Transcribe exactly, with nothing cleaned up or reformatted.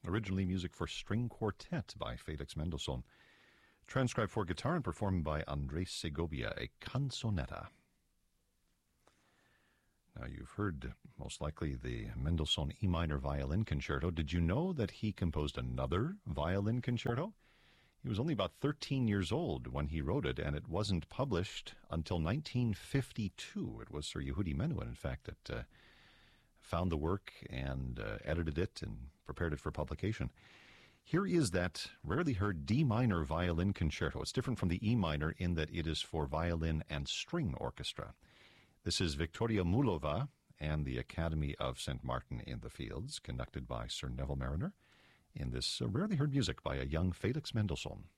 originally music for string quartet by Felix Mendelssohn, transcribed for guitar and performed by Andres Segovia, a canzonetta. Now, you've heard, most likely, the Mendelssohn E minor violin concerto. Did you know that he composed another violin concerto? He was only about thirteen years old when he wrote it, and it wasn't published until nineteen fifty-two. It was Sir Yehudi Menuhin, in fact, that uh, found the work and uh, edited it and prepared it for publication. Here is that rarely heard D minor violin concerto. It's different from the E minor in that it is for violin and string orchestra. This is Victoria Mulova and the Academy of Saint Martin in the Fields, conducted by Sir Neville Mariner, in this uh, rarely heard music by a young Felix Mendelssohn.